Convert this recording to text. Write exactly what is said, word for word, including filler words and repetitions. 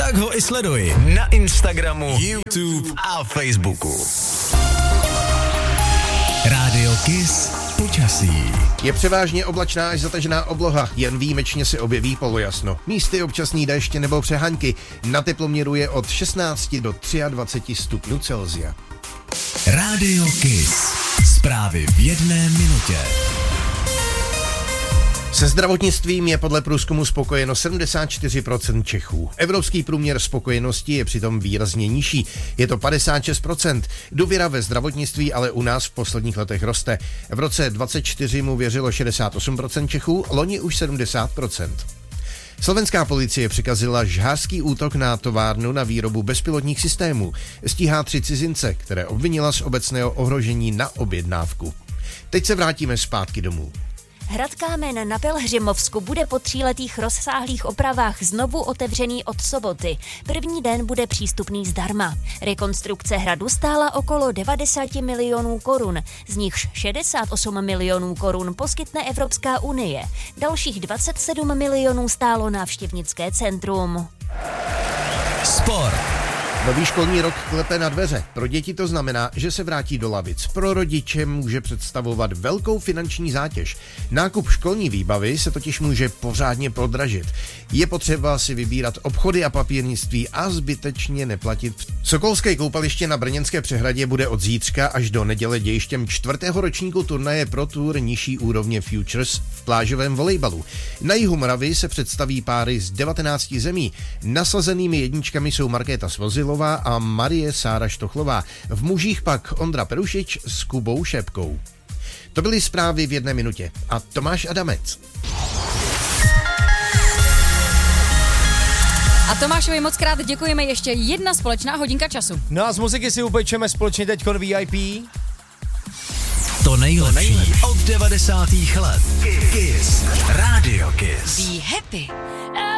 Tak ho i sleduj na Instagramu, YouTube a Facebooku. Rádio Kiss počasí. Je převážně oblačná až zatažená obloha, jen výjimečně se objeví polojasno. Místy občasný déšť nebo přehaňky. Na teploměru je od šestnácti do dvaceti tři stupňů Celsia. Rádio Kiss. Zprávy v jedné minutě. Se zdravotnictvím je podle průzkumu spokojeno sedmdesát čtyři procent Čechů. Evropský průměr spokojenosti je přitom výrazně nižší. Je to padesát šest procent. Důvěra ve zdravotnictví ale u nás v posledních letech roste. V roce dvacet čtyři mu věřilo šedesát osm procent Čechů, loni už sedmdesát procent. Slovenská policie přikazila žhářský útok na továrnu na výrobu bezpilotních systémů. Stíhá tři cizince, které obvinila z obecného ohrožení na objednávku. Teď se vrátíme zpátky domů. Hrad Kámen na Pelhřimovsku bude po tříletých rozsáhlých opravách znovu otevřený od soboty. První den bude přístupný zdarma. Rekonstrukce hradu stála okolo devadesát milionů korun, z nichž šedesát osm milionů korun poskytne Evropská unie. Dalších dvacet sedm milionů stálo návštěvnické centrum. Sport. Nový školní rok klepe na dveře. Pro děti to znamená, že se vrátí do lavic. Pro rodiče může představovat velkou finanční zátěž. Nákup školní výbavy se totiž může pořádně prodražit. Je potřeba si vybírat obchody a papírnictví a zbytečně neplatit. Sokolské koupaliště na Brněnské přehradě bude od zítřka až do neděle dějištěm čtvrtého ročníku turnaje Pro Tour nižší úrovně Futures v plážovém volejbalu. Na jihu Moravy se představí páry z devatenácti zemí. Nasazenými jedničkami jsou Markéta Svozilová a Marie Sára Štochlová. V mužích pak Ondra Perušič s Kubou Šepkou. To byly zprávy v jedné minutě. A Tomáš Adamec. A Tomášovi moc krát děkujeme, ještě jedna společná hodinka času. No a z muziky si upečeme společně teďkon V I P. To nejlepší od devadesátých let. Kiss. Rádio Kiss. Be happy.